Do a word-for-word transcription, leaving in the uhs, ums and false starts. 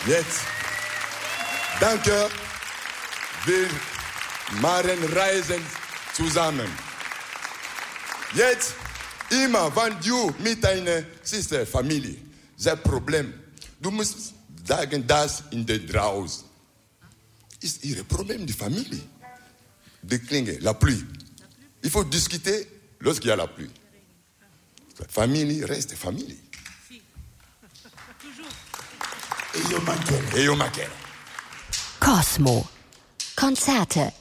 Jetzt, danke, wir machen Reisen zusammen. Jetzt, immer, wenn du mit deiner Schwester, Familie, das Problem, du musst sagen, das in der draußen ist ihr Problem, die Familie. Die Klinge, la pluie. Il faut discuter lorsqu'il y a la pluie. Famille reste famille. E io mancherei. E io mancherei. Cosmo. Konzerte